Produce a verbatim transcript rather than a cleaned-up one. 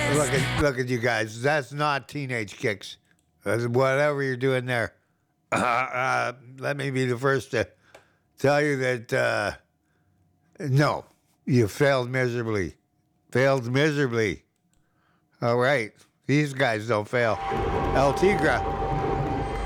Look at look at you guys. That's not teenage kicks. That's whatever you're doing there. Uh, uh, let me be the first to tell you that uh, no, you failed miserably. Failed miserably. All right, these guys don't fail. El Tigra.